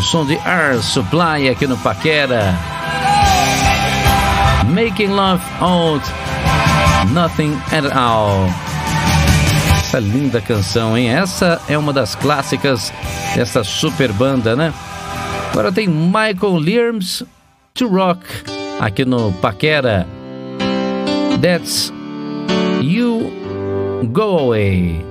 som de Air Supply aqui no Paquera. Making Love Out Nothing at All. Essa linda canção, hein? Essa é uma das clássicas dessa super banda, né? Agora tem Michael Learns to Rock aqui no Paquera. That's You Go Away.